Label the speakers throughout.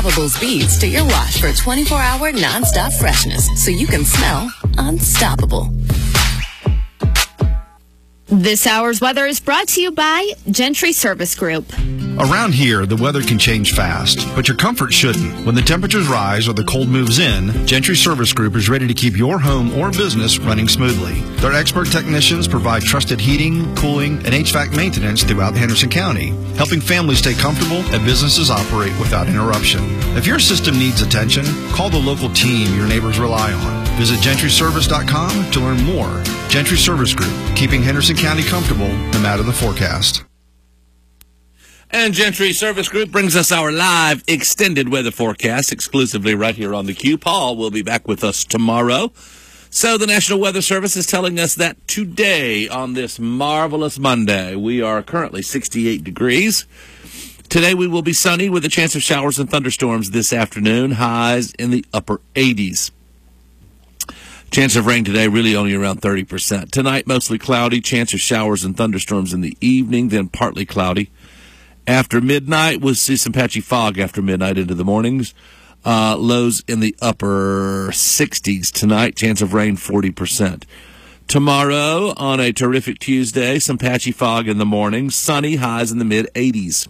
Speaker 1: Unstoppable's beads to your wash for 24-hour nonstop freshness so you can smell unstoppable.
Speaker 2: This hour's weather is brought to you by Gentry Service Group.
Speaker 3: Around here, the weather can change fast, but your comfort shouldn't. When the temperatures rise or the cold moves in, Gentry Service Group is ready to keep your home or business running smoothly. Their expert technicians provide trusted heating, cooling, and HVAC maintenance throughout Henderson County, helping families stay comfortable and businesses operate without interruption. If your system needs attention, call the local team your neighbors rely on. Visit gentryservice.com to learn more. Gentry Service Group, keeping Henderson County comfortable no matter the forecast.
Speaker 4: And Gentry Service Group brings us our live extended weather forecast exclusively right here on the Q. Paul will be back with us tomorrow. So the National Weather Service is telling us that today, on this marvelous Monday, we are currently 68 degrees. Today we will be sunny with a chance of showers and thunderstorms this afternoon, highs in the upper 80s. Chance of rain today really only around 30%. Tonight mostly cloudy, chance of showers and thunderstorms in the evening, then partly cloudy. After midnight, we'll see some patchy fog after midnight into the mornings. Lows in the upper 60s tonight. Chance of rain 40%. Tomorrow, on a terrific Tuesday, some patchy fog in the morning. Sunny, highs in the mid-80s.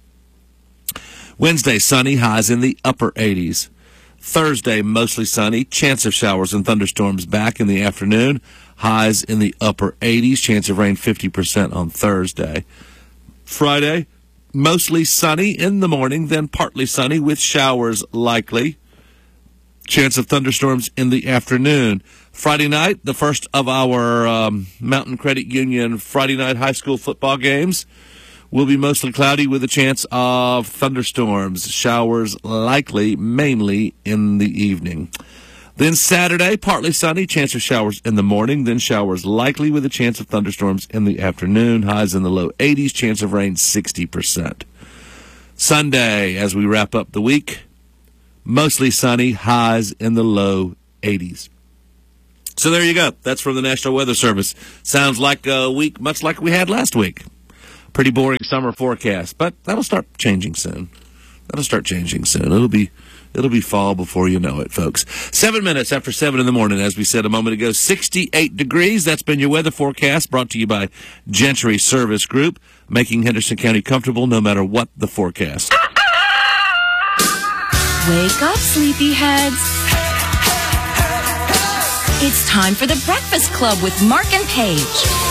Speaker 4: Wednesday, sunny, highs in the upper 80s. Thursday, mostly sunny. Chance of showers and thunderstorms back in the afternoon. Highs in the upper 80s. Chance of rain 50% on Thursday. Friday, mostly sunny in the morning, then partly sunny with showers likely. Chance of thunderstorms in the afternoon. Friday night, the first of our Mountain Credit Union Friday night high school football games will be mostly cloudy with a chance of thunderstorms. Showers likely, mainly in the evening. Then Saturday, partly sunny, chance of showers in the morning, then showers likely with a chance of thunderstorms in the afternoon, highs in the low 80s, chance of rain 60%. Sunday, as we wrap up the week, mostly sunny, highs in the low 80s. So there you go. That's from the National Weather Service. Sounds like a week much like we had last week. Pretty boring summer forecast, but that'll start changing soon. It'll be fall before you know it, folks. 7 minutes after 7 in the morning, as we said a moment ago, 68 degrees. That's been your weather forecast, brought to you by Gentry Service Group, making Henderson County comfortable no matter what the forecast.
Speaker 1: Wake up, sleepyheads. It's time for the Breakfast Club with Mark and Paige.